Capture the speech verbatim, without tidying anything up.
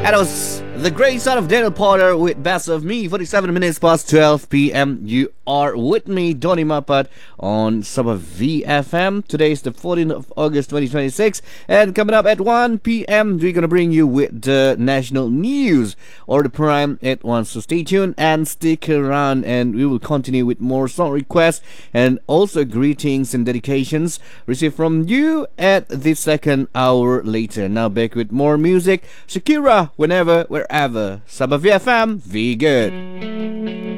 And it was the great son of Daniel Porter with Best of Me, forty-seven minutes past twelve p.m. You are with me, Donny Mapat, on Sabah V F M. Today is the fourteenth of August twenty twenty-six. And coming up at one p.m., we're going to bring you with the national news or the prime at one. So stay tuned and stick around, and we will continue with more song requests and also greetings and dedications received from you at the second hour later. Now back with more music. Shakira, whenever, wherever. Sabah V F M, be good.